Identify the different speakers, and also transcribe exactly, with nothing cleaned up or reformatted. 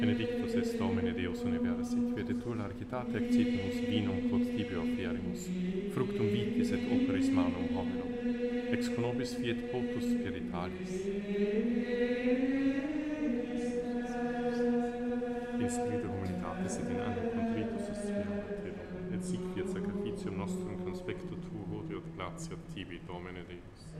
Speaker 1: Benedictus est Domine Deus universit, vedetur largitate accipimus vinum quod tibi offierimus, fructum vitis et operis manum hominum, ex conobis fiet potus spiritualis. In spiritu humanitatis et in animo contritus suspiram a te, Domine, et sic fiat sacrificium nostrum conspectu tuo, hodie et gratia tibi, Domine Deus.